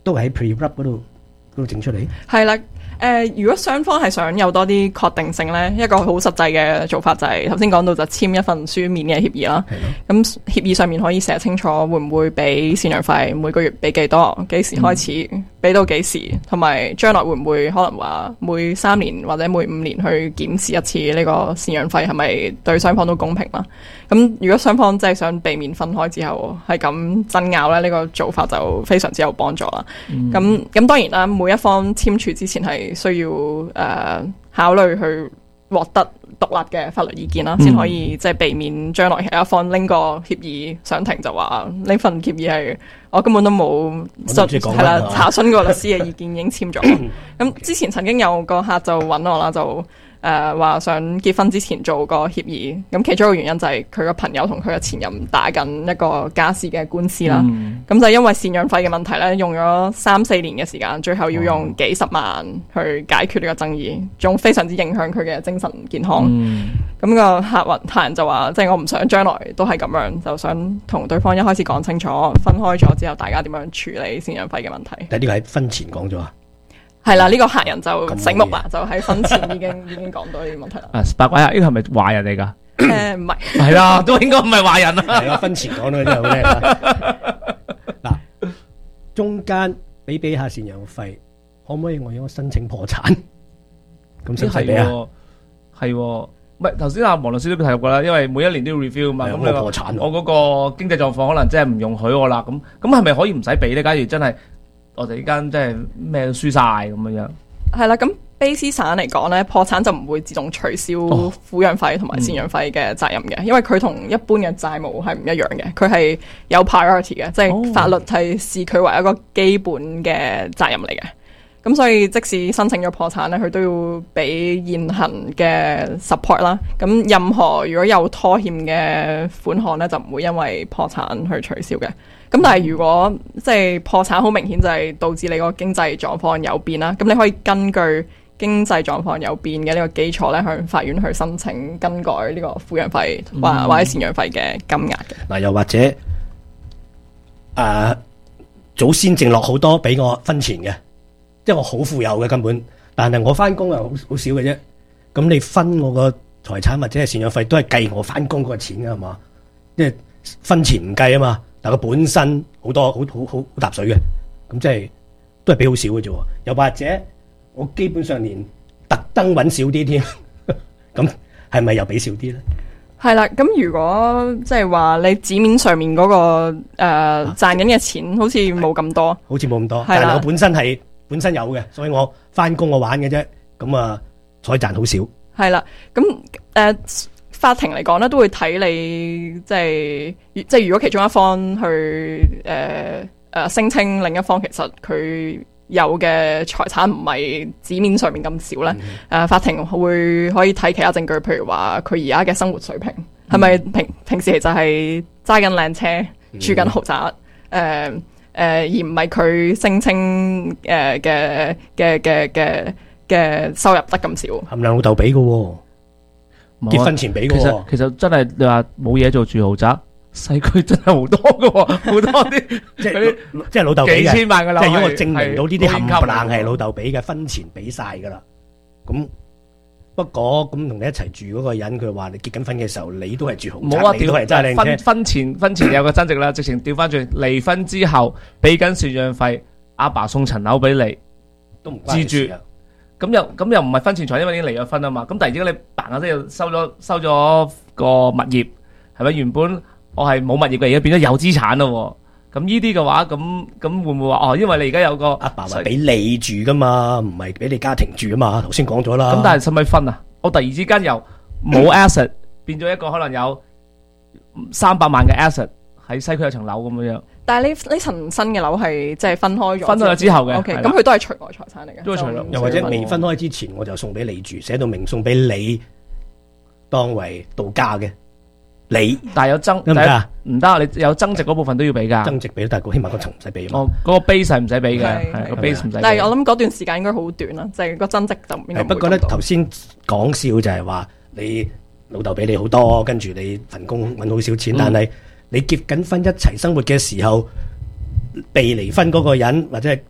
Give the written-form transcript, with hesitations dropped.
都喺 pre-rub 嗰度整出嚟。 係啦。如果雙方係想有多啲確定性呢，一個好實際嘅做法就係頭先講到就簽一份書面嘅協議啦。咁協議上面可以寫清楚會唔會俾贍養費，每個月俾幾多，幾時開始，俾到幾時，同埋將來會唔會可能話每3年或者每5年去檢視一次呢個贍養費係咪對雙方都公平啦？咁如果雙方真係想避免分開之後係咁爭拗咧，呢個做法就非常之有幫助啦。咁當然啦，每一方簽署之前係需要考慮去獲得獨立嘅法律意見啦，先可以即係避免將來有一方拎個協議上庭就話呢份協議係我根本都冇係啦查詢過律師嘅意見已經簽咗。咁之前曾經有個客就揾我啦，就話想結婚之前做個協議，咁其中一個原因就係佢個朋友同佢嘅前任打緊一個家事嘅官司啦。咁就因為贍養費嘅問題咧，用咗3-4年嘅時間，最後要用幾十萬去解決呢個爭議，仲非常之影響佢嘅精神健康。咁個客人就話，即係我唔想將來都係咁樣，就想同對方一開始講清楚，分開咗之後大家點樣處理贍養費嘅問題。 但係呢個喺婚前講咗啊？ 係啦，呢個客人就醒目啦，就喺婚前已經講到呢啲問題啦。 八卦呢個係咪壞人嚟噶？ 唔係， 係啦，都應該唔係壞人啦。 係啊，婚前講到真係好叻啦。嗱，中間俾下贍養費，可唔可以我申請破產？咁使唔使俾啊？ 係，唔係頭先阿黃律師都提過啦，因為每一年都要 review 嘛。咁你破產， 我嗰個經濟狀況可能真係唔容許我啦。咁係咪可以唔使俾咧？假如真係我哋呢間真係咩都輸晒咁樣。係啦，咁卑斯省嚟講咧，破產就唔會自動取消撫養費同埋贍養費嘅責任嘅，因為佢同一般嘅債務係唔一樣嘅，佢係有 priority 嘅，即係法律係視佢為一個基本嘅責任嚟嘅。咁所以即使申請咗破產咧，佢都要俾現行嘅 support 啦。咁任何如果有拖欠嘅款項咧，就唔會因為破產去取消嘅。咁但係如果即係破產好明顯就係導致你個經濟狀況有變啦，咁你可以根據經濟狀況有變嘅呢個基礎咧，向法院去申請更改呢個撫養費或者贍養費嘅金額嘅。嗱， 又或者祖先剩落好多俾我婚前嘅，即係我好富有嘅根本，但係我翻工又好少嘅啫。咁你分我個財產或者係贍養費都係計我翻工嗰個錢㗎係嘛？即係婚前唔計啊嘛。但佢本身好多好搭水嘅，咁即係都係俾好少嘅啫。又或者我基本上連特登揾少啲添，咁係咪又俾少啲咧？ 係啦，咁如果即係話你紙面上面嗰個賺緊嘅錢好似冇咁多， 好似冇咁多，但係我本身有嘅，所以我翻工我玩嘅啫，咁啊所以賺好少。係啦，咁法庭嚟講咧，都會睇你即係如果其中一方去聲稱另一方其實佢有嘅財產唔係紙面上面咁少咧，法庭會可以睇其他證據，譬如話佢而家嘅生活水平係咪平時其實係揸緊靚車、住緊豪宅，而唔係佢聲稱嘅收入得咁少， 含量老豆俾嘅喎。結婚前俾嘅， 其實真係你話冇嘢做住豪宅，西區真係好多嘅，好多啲即係老豆俾嘅， 幾千萬嘅樓， 即係如果我證明到呢啲冚唪唥係老豆俾嘅，婚前俾晒噶啦。咁不過咁同你一齊住嗰個人，佢話你結緊婚嘅時候，你都係住豪宅， 冇啊， 你都係揸靚車。 婚前有個增值啦，直情調翻轉，離婚之後俾緊贍養費，阿爸送層樓俾你， 都唔關事啊。 咁又唔係婚前財，因為已經離咗婚啊嘛。咁突然之間你嘭下聲又收咗個物業，係咪？原本我係冇物業嘅，而家變咗有資產咯。咁呢啲嘅話，咁會唔會話因為你而家有個阿爸話俾你住噶嘛，唔係俾你家庭住啊嘛。頭先講咗啦。 咁但係使咪分啊？我突然之間由冇 asset 變咗一個可能有300萬嘅 asset 喺西區有層樓咁樣。 但係呢層新嘅樓係即係分開咗之後嘅 ，OK，咁佢都係除外財產嚟嘅， 都係除外。 又或者未分開之前，我就送俾你住，寫到明送俾你當為度假嘅你。 但係有增唔得，你有增值嗰部分都要俾㗎。 增值俾，但係起碼嗰層唔使俾。 嗰個 base 係唔使俾嘅，係個 base 唔使。 但係我諗嗰段時間應該好短啦，就係個增值就唔應該。 不過咧，頭先講笑就係話你老豆俾你好多，跟住你份工揾好少錢，但係你結緊婚一齊生活嘅時候，被離婚嗰個人或者係